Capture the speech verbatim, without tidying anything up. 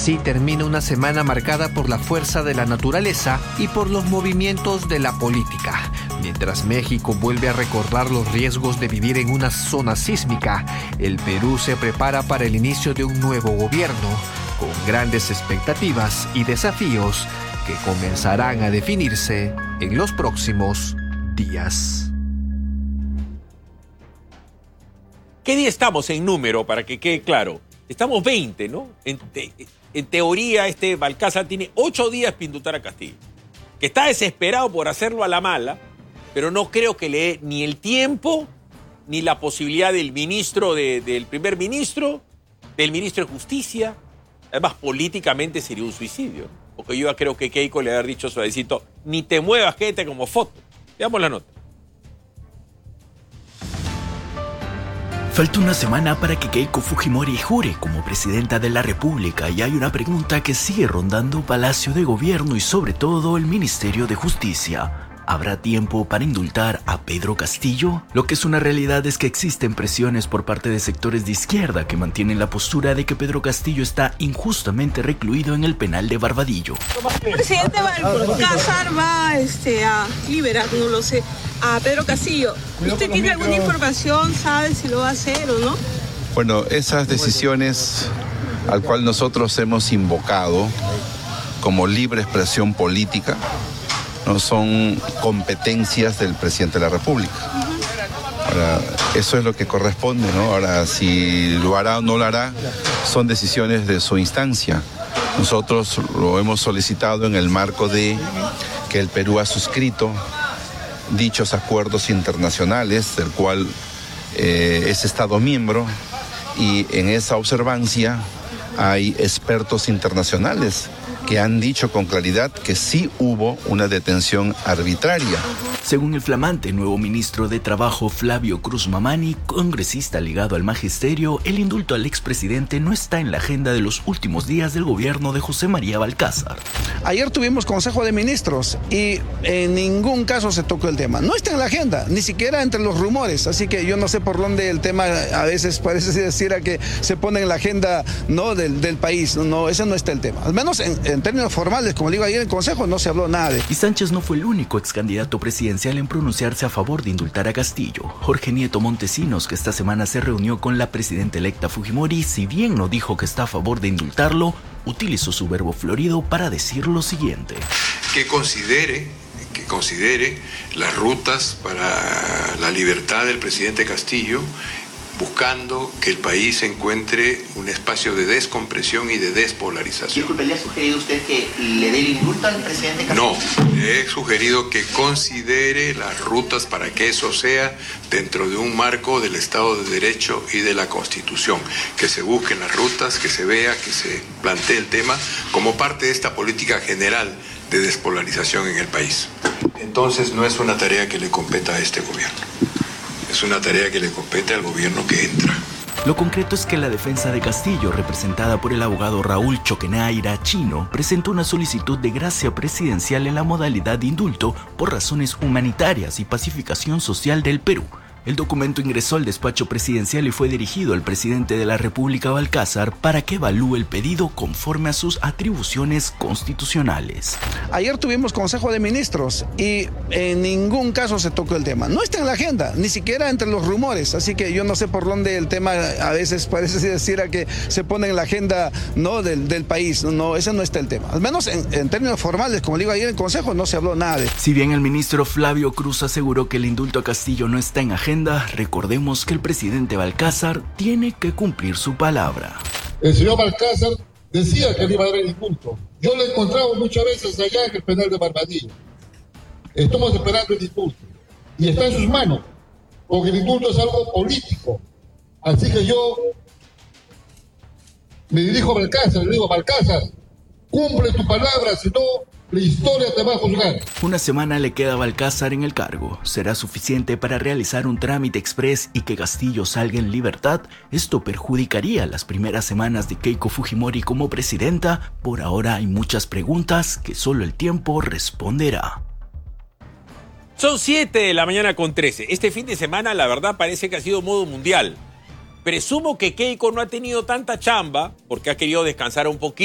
Así termina una semana marcada por la fuerza de la naturaleza y por los movimientos de la política. Mientras México vuelve a recordar los riesgos de vivir en una zona sísmica, el Perú se prepara para el inicio de un nuevo gobierno, con grandes expectativas y desafíos que comenzarán a definirse en los próximos días. ¿Qué día estamos en número, para que quede claro? Estamos veinte, ¿no? En, te, en teoría, este Balcázar tiene ocho días para indultar a Castillo, que está desesperado por hacerlo a la mala, pero no creo que le dé ni el tiempo ni la posibilidad del ministro, de, del primer ministro, del ministro de Justicia. Además, políticamente sería un suicidio, porque yo creo que Keiko le haber dicho suavecito, ni te muevas, quédate como foto. Veamos la nota. Falta una semana para que Keiko Fujimori jure como presidenta de la República y hay una pregunta que sigue rondando Palacio de Gobierno y sobre todo el Ministerio de Justicia. ¿Habrá tiempo para indultar a Pedro Castillo? Lo que es una realidad es que existen presiones por parte de sectores de izquierda que mantienen la postura de que Pedro Castillo está injustamente recluido en el penal de Barbadillo. El presidente Balcázar va este, a liberar, no lo sé, a Pedro Castillo. ¿Usted tiene alguna información? ¿Sabe si lo va a hacer o no? Bueno, esas decisiones al cual nosotros hemos invocado como libre expresión política no son competencias del presidente de la República. Ahora, eso es lo que corresponde, ¿no? Ahora, si lo hará o no lo hará, son decisiones de su instancia. Nosotros lo hemos solicitado en el marco de que el Perú ha suscrito dichos acuerdos internacionales, del cual eh, es Estado miembro, y en esa observancia hay expertos internacionales que han dicho con claridad que sí hubo una detención arbitraria. Según el flamante nuevo ministro de Trabajo Flavio Cruz Mamani, congresista ligado al magisterio, el indulto al expresidente no está en la agenda de los últimos días del gobierno de José María Balcázar. Ayer tuvimos Consejo de Ministros y en ningún caso se tocó el tema. No está en la agenda, ni siquiera entre los rumores, así que yo no sé por dónde el tema a veces parece decir a que se pone en la agenda, no del, del país. No, ese no está el tema. Al menos en, en términos formales, como digo ayer en el Consejo, no se habló nada de. Y Sánchez no fue el único ex candidato presidencial en pronunciarse a favor de indultar a Castillo. Jorge Nieto Montesinos, que esta semana se reunió con la presidenta electa Fujimori, si bien no dijo que está a favor de indultarlo, utilizó su verbo florido para decir lo siguiente. Que considere, que considere las rutas para la libertad del presidente Castillo, buscando que el país encuentre un espacio de descompresión y de despolarización. Disculpe, ¿le ha sugerido usted que le dé el indulto al presidente Castillo? No, le he sugerido que considere las rutas para que eso sea dentro de un marco del Estado de Derecho y de la Constitución. Que se busquen las rutas, que se vea, que se plantee el tema como parte de esta política general de despolarización en el país. Entonces no es una tarea que le competa a este gobierno. Es una tarea que le compete al gobierno que entra. Lo concreto es que la defensa de Castillo, representada por el abogado Raúl Choquenaira Chino, presentó una solicitud de gracia presidencial en la modalidad de indulto por razones humanitarias y pacificación social del Perú. El documento ingresó al despacho presidencial y fue dirigido al presidente de la República Balcázar para que evalúe el pedido conforme a sus atribuciones constitucionales. Ayer tuvimos Consejo de Ministros y en ningún caso se tocó el tema. No está en la agenda, ni siquiera entre los rumores, así que yo no sé por dónde el tema a veces parece decir a que se pone en la agenda, no del, del país. No, ese no está el tema. Al menos en, en términos formales, como digo ayer en el Consejo, no se habló nada de. Si bien el ministro Flavio Cruz aseguró que el indulto a Castillo no está en agenda, recordemos que el presidente Balcázar tiene que cumplir su palabra. El señor Balcázar decía que le iba a dar el indulto. Yo lo he encontrado muchas veces allá en el penal de Barbadillo. Estamos esperando el indulto. Y está en sus manos, porque el indulto es algo político. Así que yo me dirijo a Balcázar, le digo, Balcázar, cumple tu palabra, si no, la historia te va a juzgar. Una semana le queda a Balcázar en el cargo. ¿Será suficiente para realizar un trámite express y que Castillo salga en libertad? ¿Esto perjudicaría las primeras semanas de Keiko Fujimori como presidenta? Por ahora hay muchas preguntas que solo el tiempo responderá. Son siete de la mañana con trece. Este fin de semana, la verdad, parece que ha sido modo mundial. Presumo que Keiko no ha tenido tanta chamba porque ha querido descansar un poquito.